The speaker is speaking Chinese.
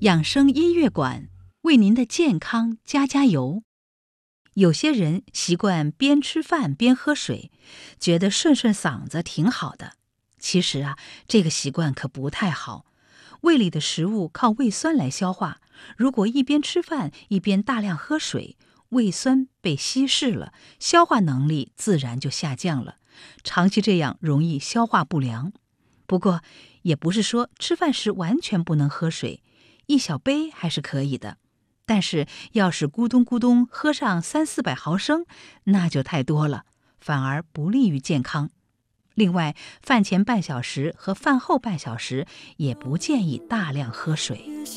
养生音乐馆为您的健康加加油。有些人习惯边吃饭边喝水，觉得顺顺嗓子挺好的。其实啊，这个习惯可不太好。胃里的食物靠胃酸来消化，如果一边吃饭一边大量喝水，胃酸被稀释了，消化能力自然就下降了。长期这样容易消化不良。不过，也不是说吃饭时完全不能喝水，一小杯还是可以的。但是要是咕咚咕咚喝上300-400毫升，那就太多了，反而不利于健康。另外，饭前半小时和饭后半小时也不建议大量喝水。